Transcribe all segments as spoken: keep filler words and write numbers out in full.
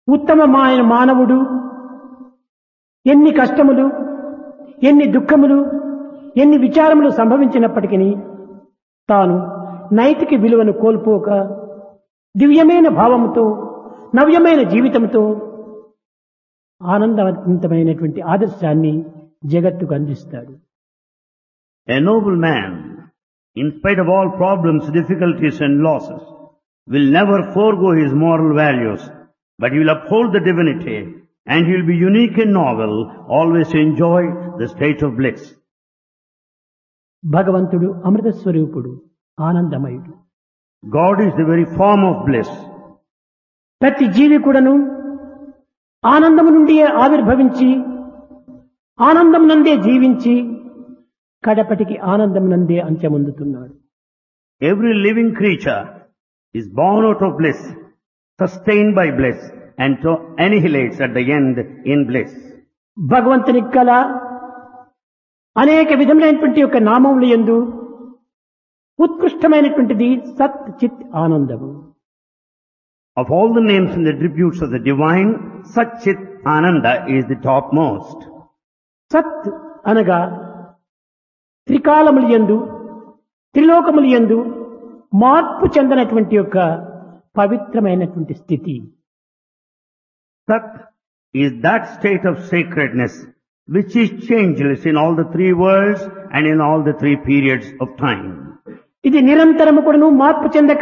ఉత్తమమైన మానవుడు ఎన్ని కష్టములు, ఎన్ని దుఃఖములు, ఎన్ని విచారములు సంభవించినప్పటికీ తాను నైతిక విలువను కోల్పోక దివ్యమైన భావముతో నవ్యమైన జీవితంతో ఆనందవంతమైనటువంటి ఆదర్శాన్ని జగత్తుకు అందిస్తాడు. A noble man, in spite of all problems, difficulties and losses, will never forego his moral values, but he will uphold the divinity and he will be unique and novel, always enjoy the state of bliss. భగవంతుడు అమృత స్వరూపుడు, ఆనందమయుడు. God is the very form of bliss. ప్రతి జీవి కూడాను ఆనందము నుండి ఆవిర్భవించి ఆనందం నందే జీవించి కడపటికి ఆనందం నందే అంత్యమొందుతున్నాడు. Every living creature is born out of bliss, sustained by bliss, and so annihilates at the end in bliss. భగవంతుని కల అనేక విధములైనటువంటి యొక్క నామముల యందు ఉత్కృష్టమైనటువంటిది సత్ చిత్ ఆనందము. Of all the names and attributes of the divine, Sat Chit Ananda is the topmost. సత్ అనగా త్రికాలములు యందు త్రిలోకములు యందు మార్పు చెందనటువంటి యొక్క పవిత్రమైనటువంటి స్థితి. Sat is that state of sacredness which is changeless in all the three worlds and in all the three periods of time. ఇది నిరంతరము కూడాను మార్పు చెందక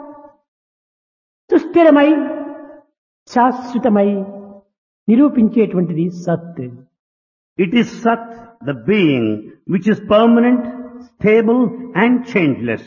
సుస్థిరమై శాశ్వతమై నిరూపించేటువంటిది సత్. It is Sat, the being, which is permanent, stable and changeless.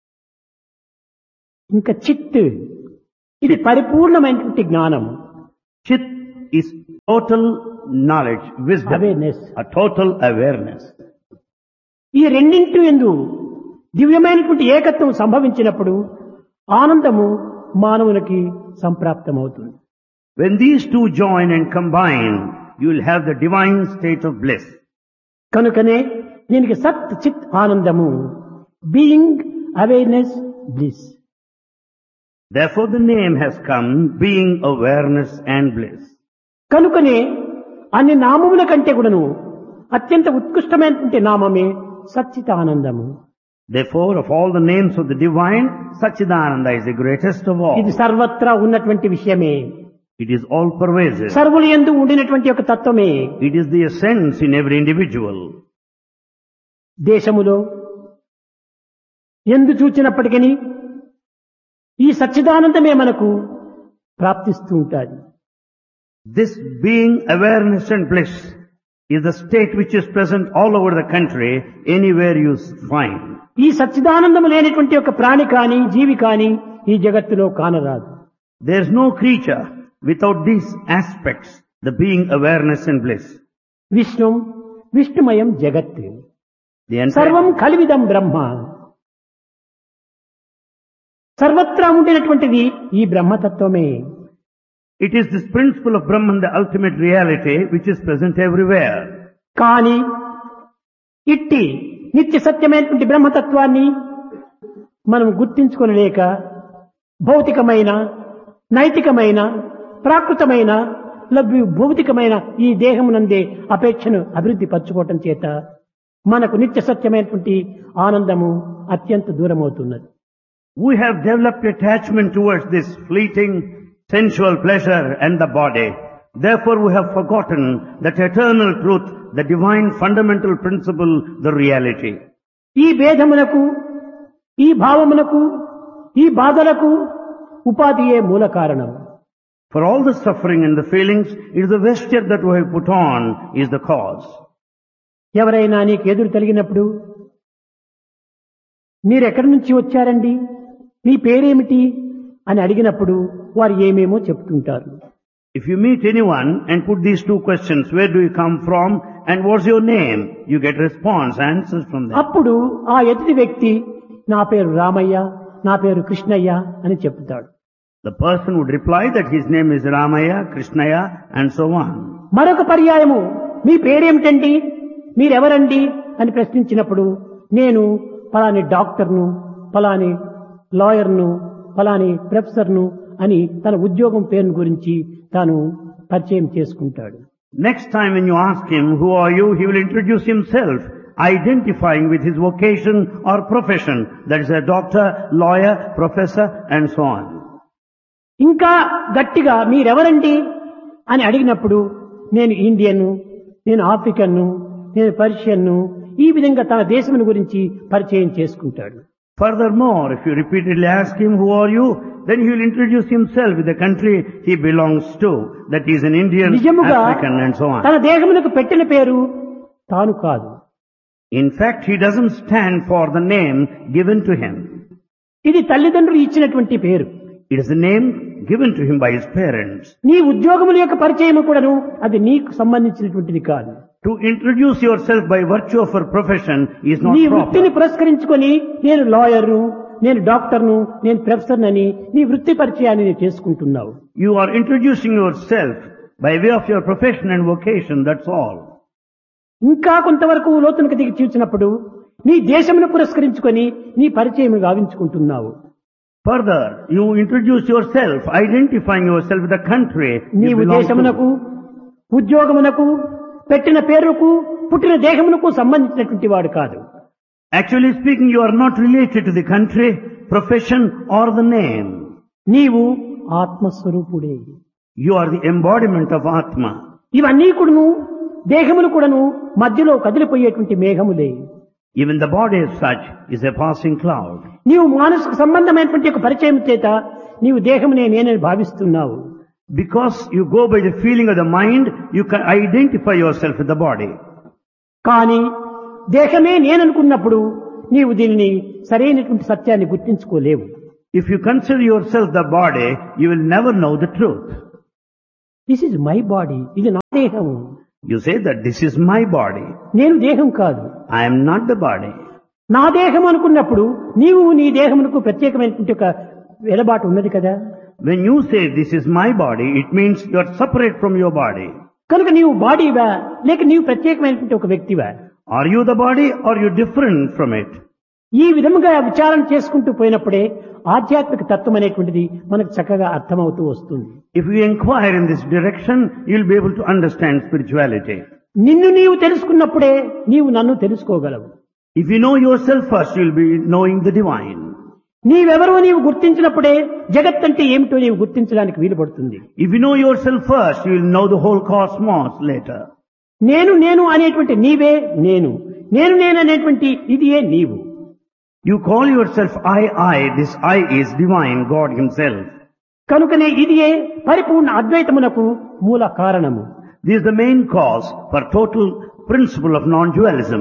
ఇంకా చిత్ ఇది పరిపూర్ణమైనటువంటి జ్ఞానం. Chit is total knowledge, wisdom, Awareness. a total awareness. ఈ రెండింటి యందు దివ్యమైనటువంటి ఏకత్వం సంభవించినప్పుడు ఆనందము మానవునికి సంప్రాప్తమవుతుంది. When these two join and combine, you will have the divine state of bliss. కనుకనే దీనికి సత్ చిత్ ఆనందము, being awareness bliss. Therefore the name has come, being awareness and bliss. కనుకనే అన్ని నామముల కంటే కూడాను అత్యంత ఉత్కృష్టమైనటువంటి నామమే సచ్చిత ఆనందము. Therefore, of all the names of the divine, Satchidananda is the greatest of all. ఇది సర్వత్రా ఉన్నటువంటి విషయమే. It is all pervasive. సర్వులు యందు ఉండినటువంటి ఒక తత్వమే. It is the essence in every individual. దేశములో ఎందు చూచినప్పటికీ ఈ సచ్చిదానందమే మనకు ప్రాప్తిస్తూ ఉంటుంది. This being awareness and bliss is the state which is present all over the country, anywhere you find. ఈ సచ్చిదానందము లేనటువంటి ఒక ప్రాణి కాని జీవి కాని ఈ జగత్తులో కానరాదు. There is no creature without these aspects, the being awareness and bliss. Vishnu విష్ణుమయం జగత్, The entire, సర్వం కలివిదం బ్రహ్మ. సర్వత్రా ఉండినటువంటిది ఈ బ్రహ్మతత్వమే. it is this principle of Brahman, the ultimate reality, which is present everywhere. కానీ ఇట్టి నిత్య సత్యమైనటువంటి బ్రహ్మతత్వాన్ని మనం గుర్తించుకొనలేక భౌతికమైన నైతికమైన ప్రాకృతమైన లభ్యు భౌతికమైన ఈ దేహమునందే అపేక్షను అభివృద్ధి పరచుకోవటం చేత మనకు నిత్య సత్యమైనటువంటి ఆనందము అత్యంత దూరమవుతున్నది. We have developed attachment towards this fleeting sensual pleasure and the body. Therefore we have forgotten that eternal truth, the divine fundamental principle, the reality. ఈ భేదమునకు ఈ భావమునకు ఈ బాధలకు ఉపాధియే మూల కారణం. For all the suffering and the feelings, it is the vesture that we have put on is the cause. ఎవరైనా నీకు ఎదురు తగిలినప్పుడు మీరెక్కడి నుంచి వచ్చారండి, మీ పేరేమిటి అని అడిగినప్పుడు వారు ఏమేమో చెప్తుంటారు. If you meet anyone and put these two questions, where do you come from and what's your name, you get response, answers from them. అప్పుడు ఆ ఎదుటి వ్యక్తి నా పేరు రామయ్య, నా పేరు కృష్ణయ్య అని చెప్తాడు. The person would reply that his name is Ramaya, Krishnaya and so on. మరొక పర్యాయము మీ పేరేమిటండి, మీరెవరండి అని ప్రశ్నించినప్పుడు నేను ఫలాని డాక్టర్ను, ఫలాని లాయర్ను, ఫలాని ప్రొఫెసర్ను అని తన ఉద్యోగం పేరు గురించి తాను పరిచయం చేసుకుంటాడు. Next time when you ask him, who are you, he will introduce himself, identifying with his vocation or profession. That is a doctor, lawyer, professor and so on. ఇంకా గట్టిగా మీరెవరండి అని అడిగినప్పుడు నేను ఇండియన్, నేను ఆఫ్రికన్, నేను పర్షియన్, ఈ విధంగా తన దేశం గురించి పరిచయం చేసుకుంటాడు. Furthermore, if you repeatedly ask him, who are you, then he will introduce himself with the country he belongs to. That he is an Indian, నిజముగా African and so on. తన దేహమునకు పెట్టిన పేరు తాను కాదు. In fact, he doesn't stand for the name given to him. ఇది తల్లిదండ్రులు ఇచ్చినటువంటి పేరు. It is the name given to him by his parents. నీ ఉద్యోగముల యొక్క పరిచయం కూడాను అది నీకు సంబంధించినటువంటిది కాదు. To introduce yourself by virtue of your profession is not నీ proper. వృత్తిని పురస్కరించుకొని నేను లాయర్ను, నేను డాక్టర్ను, నేను ప్రొఫెసర్ అని నీ వృత్తి పరిచయాన్ని నీవు చేసుకుంటున్నావు. You are introducing yourself by way of your profession and vocation, that's all. ఇంకా కొంతవరకు లోతునికి దిగి చూసినప్పుడు నీ దేశమును పురస్కరించుకొని నీ పరిచయం గావించుకుంటున్నావు. Further, you introduce yourself, identifying yourself with the country you నీవు belong దేశమునకు, to. ఉద్యోగమునకు, పెట్టిన పేరుకు, పుట్టిన దేహమునకు సంబంధించినటువంటి వాడు కాదు. Actually speaking, you are not related to the country, profession or the name. నీవు ఆత్మస్వరూపుడే. You are the embodiment of Atma. ఇవన్నీ కూడాను దేహములు కూడాను మధ్యలో కదిలిపోయేటువంటి మేఘములే. Even the body as such is a passing cloud. నీవు మానసిక సంబంధమైనటువంటి ఒక పరిచయం చేత నీవు దేహమునే నేనని భావిస్తున్నావు. Because you go by the feeling of the mind, you can identify yourself with the body. కానీ దేహమే నేననుకున్నప్పుడు నీవు దీనిని సరైనటువంటి సత్యాన్ని గుర్తించుకోలేవు. If you consider yourself the body, you will never know the truth. This is my body, ఇది నా దేహము. You say that this is my body. నేను దేహం కాదు. I am not the body. నా దేహం అనుకున్నప్పుడు నీవు నీ దేహమునకు ప్రత్యేకమైనటువంటి ఒక వెలబాటు ఉన్నది కదా. When you say this is my body, it means you are separate from your body. కనుక నీవు బాడీవా లేక నీవు ప్రత్యేకమైనటువంటి ఒక వ్యక్తివా? Are you the body or are you different from it? ఈ విధముగా విచారణ చేసుకుంటూ పోయినప్పుడే ఆధ్యాత్మిక తత్వం అనేటువంటిది మనకు చక్కగా అర్థమవుతూ వస్తుంది. If you inquire in this direction, you'll be able to understand spirituality. నిన్ను నీవు తెలుసుకున్నప్పుడే నీవు నన్ను తెలుసుకోగలవు. If you know yourself first, you'll be knowing the divine. నీవెవరో నీవు గుర్తించినప్పుడే జగత్ అంటే ఏమిటో నీవు గుర్తించడానికి వీలు పడుతుంది. If you know yourself first, you will know the whole cosmos later. నేను నేను అనేటువంటి నీవే నేను, నేను నేను అనేటువంటి ఇదియే నీవు. You call yourself I, I. This I is divine, God himself. కనుకనే ఇదియే పరిపూర్ణ అద్వైతమునకు మూల కారణము. This is the main cause for total principle of non-dualism.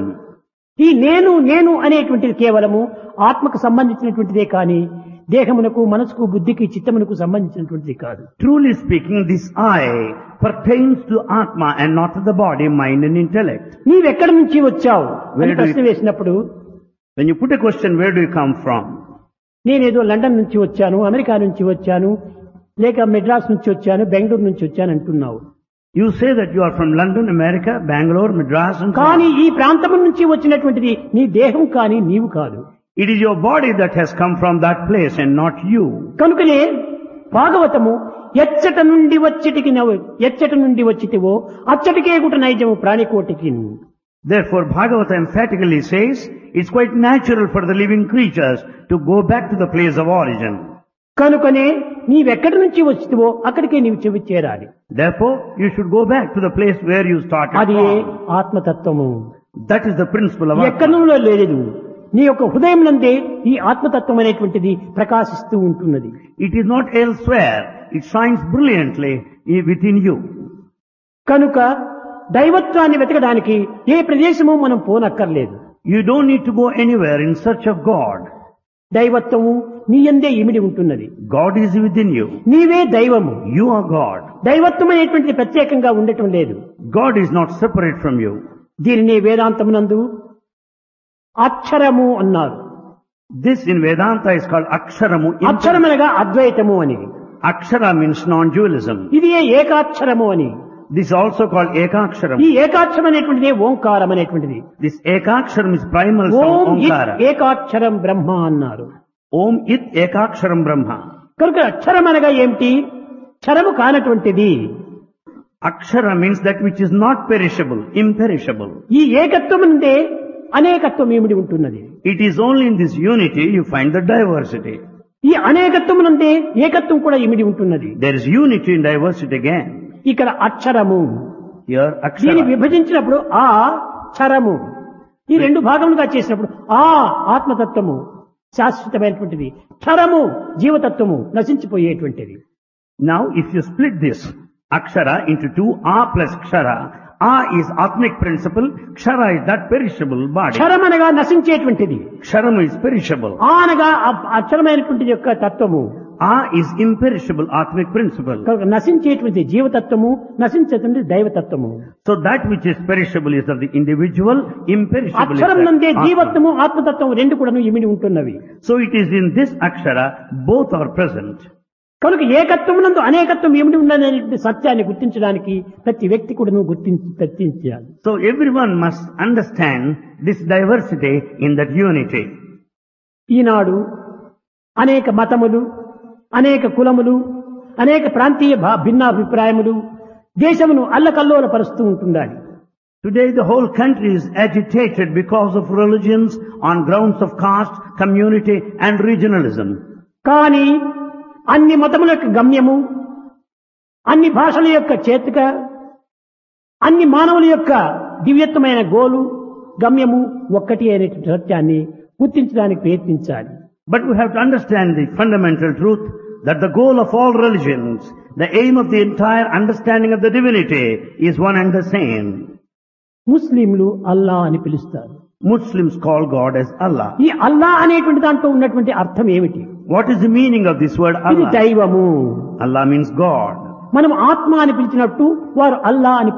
ఈ నేను నేను అనేటువంటిది కేవలము ఆత్మకు సంబంధించినటువంటిదే కానీ దేహమునకు, మనసుకు, బుద్ధికి, చిత్తమునకు సంబంధించినటువంటిది కాదు. Truly speaking, this I pertains to Atma and not to the body, mind and intellect. నీవెక్కడి నుంచి వచ్చావు Where అని do ప్రశ్న you- వేసినప్పుడు When you put a question, where do you come from? నేనేదో లండన్ నుంచి వచ్చాను, అమెరికా నుంచి వచ్చాను, లేక మెడ్రాస్ నుంచి వచ్చాను, బెంగళూరు నుంచి వచ్చాను అంటున్నావు. You say that you are from London, America, Bangalore, Madras and so కానీ on. ఈ ప్రాంతం నుంచి వచ్చినటువంటిది నీ దేహం కానీ నీవు కాదు. It is your body that has come from that place and not you. కనుకనే భాగవతము ఎచ్చట నుండి వచ్చటికి నవ్వు ఎచ్చట నుండి వచ్చితివో అచ్చటికే గుట నైజము ప్రాణికోటికి. Therefore, Bhagavata emphatically says, it's quite natural for the living creatures to go back to the place of origin. కనుకనే నీవెక్కడి నుంచి వచ్చితివో అక్కడికే నీవు చెవి చేరాలి. Therefore, you should go back to the place where you started అది from. ఆత్మతత్వము. That is the principle of Atma. ఎక్కడో లేదు, నీ యొక్క హృదయం నందే ఈ ఆత్మతత్వం అనేటువంటిది ప్రకాశిస్తూ ఉంటున్నది. It is not elsewhere. It shines brilliantly within you. కనుక దైవత్వాన్ని వెతకడానికి ఏ ప్రదేశము మనం పోనక్కర్లేదు. You don't need to go anywhere in search of God. దైవత్వము నీ యందే ఇమిడి ఉంటున్నది. God is within you. నీవే దైవము. You are God. దైవత్వం అనేటువంటిది ప్రత్యేకంగా ఉండటం లేదు. God is not separate from you. దీనిని వేదాంతమునందు అక్షరము అన్నారు. This in Vedanta is called Aksharamu. అక్షరమనగా అద్వైతము అని. Akshara means non-dualism. ఇది ఏకాక్షరము అని. This is also called Ekaksharam. ఈ ఏకాక్షరం అనేటువంటిది ఓంకారం అనేటువంటిది. This Ekaksharam is primal Om sound, ఇత్ Omkara. ఏకాక్షరం బ్రహ్మ అన్నారు. Om It Ekaksharam Brahma. కనుక అక్షరం అనగా ఏమిటి? క్షరము కానటువంటిది. Akshara means that which is not perishable, imperishable. ఈ ఏకత్వం నుండే అనేకత్వం ఏమిటి ఉంటున్నది. It is only in this unity you find the diversity. ఈ అనేకత్వం నుండే ఏకత్వం కూడా ఇమిడి ఉంటున్నది. There is unity in diversity again. ఇక్కడ అక్షరము, Here దీన్ని Akshara. విభజించినప్పుడు ఆ క్షరము, ఈ రెండు భాగములుగా చేసినప్పుడు ఆ ఆత్మతత్వము శాశ్వతమైనటువంటిది, క్షరము జీవతత్వము నశించిపోయేటువంటిది. Now if you split this Akshara into two, A plus Kshara, A is Atmic principle, Kshara is that perishable body. క్షరం అనగా నశించేటువంటిది, Ksharam is perishable. ఆ అనగా ఆ- అక్షరమైనటువంటి యొక్క తత్వము. A is imperishable Atmic principle. కనుక నశించేటువంటి జీవతత్వము, నశించేటువంటి దైవతత్వము. So that which is perishable is of the individual, imperishable is అక్షరం నుండే that జీవత్వము, Atma. ఆత్మతత్వం రెండు కూడా ఇమిడి ఉంటున్నవి. So it is in this Akshara, both are present. కనుక ఏకత్వం నందు అనేకత్వం ఏమిటి ఉన్నదనే సత్యాన్ని గుర్తించడానికి ప్రతి వ్యక్తి కూడా గుర్తించి చర్చించాలి. So everyone must understand this diversity in that unity. ఈనాడు అనేక మతములు, అనేక కులములు, అనేక ప్రాంతీయ భా- భిన్నాభిప్రాయములు దేశమును అల్లకల్లోల పరుస్తూ ఉంటున్నాయి. Today the whole country is agitated because of religions on grounds of caste, community and regionalism. కానీ అన్ని మతముల యొక్క గమ్యము, అన్ని భాషల యొక్క చేతిక, అన్ని మానవుల యొక్క దివ్యత్వమైన గోలు గమ్యము ఒక్కటి అనేటువంటి సత్యాన్ని గుర్తించడానికి ప్రయత్నించాలి. But we have to understand the fundamental truth that the goal of all religions, the aim of the entire understanding of the divinity is one and the same. ముస్లింలు అల్లా అని పిలుస్తారు. Muslims call God as Allah. ఈ అల్లా అనేటువంటి దాంట్లో ఉన్నటువంటి అర్థం ఏమిటి? What is the meaning of this word ఇది Allah? దైవము. Allah means God. మనం ఆత్మ అని పిలిచినట్టు వారు అల్లా అని